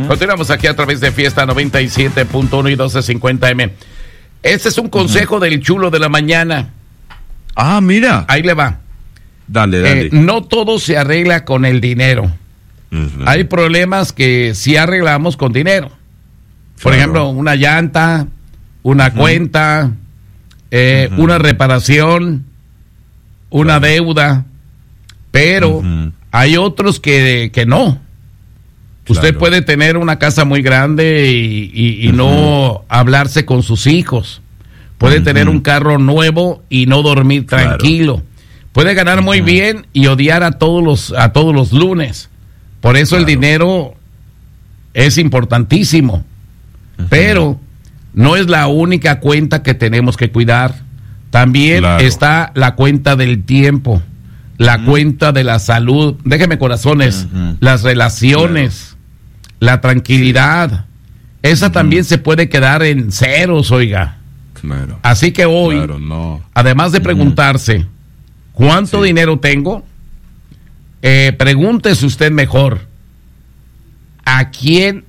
Continuamos aquí a través de Fiesta 97.1 y 1250M. Este es un consejo del chulo de la mañana. Ah, mira. Ahí le va. Dale. No todo se arregla con el dinero. Hay problemas que sí arreglamos con dinero. Por ejemplo, una llanta, una cuenta, una reparación, una deuda. Pero hay otros que no. Usted puede tener una casa muy grande y no hablarse con sus hijos. Puede tener un carro nuevo y no dormir tranquilo. Puede ganar muy bien y odiar a todos los lunes. Por eso el dinero es importantísimo. Pero no es la única cuenta que tenemos que cuidar. También está la cuenta del tiempo, la cuenta de la salud. Déjeme corazones, las relaciones, la tranquilidad. Esa también se puede quedar en ceros, oiga. Claro. Así que hoy, además de preguntarse ¿cuánto dinero tengo? Pregúntese usted mejor, ¿a quién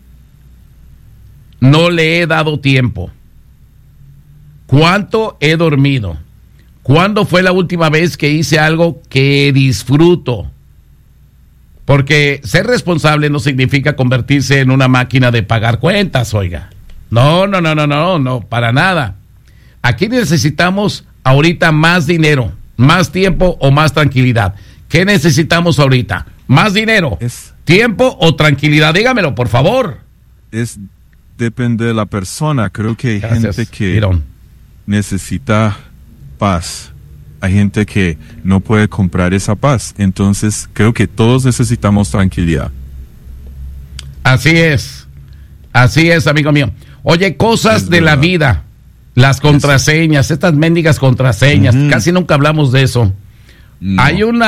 no le he dado tiempo? ¿Cuánto he dormido? ¿Cuándo fue la última vez que hice algo que disfruto? Porque ser responsable no significa convertirse en una máquina de pagar cuentas, oiga. No, para nada. Aquí necesitamos ahorita más dinero, más tiempo o más tranquilidad. ¿Qué necesitamos ahorita? ¿Más dinero, tiempo o tranquilidad? Dígamelo, por favor. Depende de la persona. Creo que hay gente que necesita paz. Hay gente que no puede comprar esa paz. Entonces, creo que todos necesitamos tranquilidad. Así es, amigo mío. Oye, cosas de la vida. Las contraseñas, estas mendigas contraseñas. Casi nunca hablamos de eso. Hay una